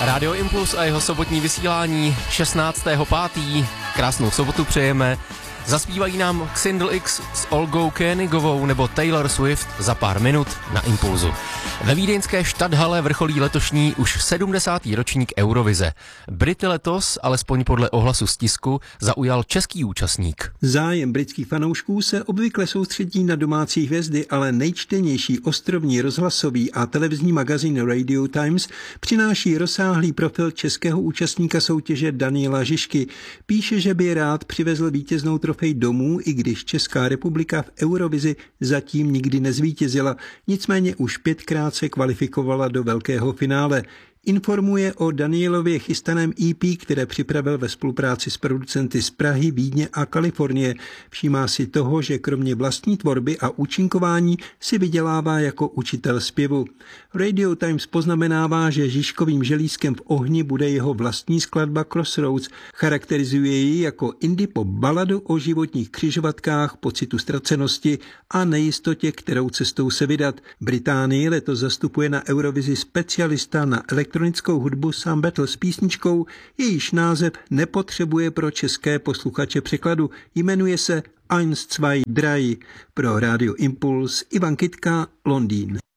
Rádio Impuls a jeho sobotní vysílání 16.5. Krásnou sobotu přejeme. Zaspívají nám Xindl X s Olgou Koenigovou nebo Taylor Swift za pár minut na Impulzu. Ve vídeňské Stadthalle vrcholí letošní už 70. ročník Eurovize. Brity letos, alespoň podle ohlasu z tisku, zaujal český účastník. Zájem britských fanoušků se obvykle soustředí na domácí hvězdy, ale nejčtenější ostrovní rozhlasový a televizní magazín Radio Times přináší rozsáhlý profil českého účastníka soutěže Daniela Žižky. Píše, že by rád přivezl vítěznou trofej domů, i když Česká republika v Eurovizi zatím nikdy nezvítězila. Nicméně už 5krát se kvalifikovala do velkého finále. Informuje o Danielově chystaném EP, které připravil ve spolupráci s producenty z Prahy, Vídně a Kalifornie. Všímá si toho, že kromě vlastní tvorby a účinkování si vydělává jako učitel zpěvu. Radio Times poznamenává, že Žižkovým želízkem v ohni bude jeho vlastní skladba Crossroads. Charakterizuje ji jako indie pop baladu o životních křižovatkách, pocitu ztracenosti a nejistotě, kterou cestou se vydat. Británii letos zastupuje na Eurovizi specialista na elektronickou hudbu Sam Battle s písničkou, jejíž název nepotřebuje pro české posluchače překladu. Jmenuje se 1, 2, 3. Pro Radio Impuls Ivan Kytka, Londýn.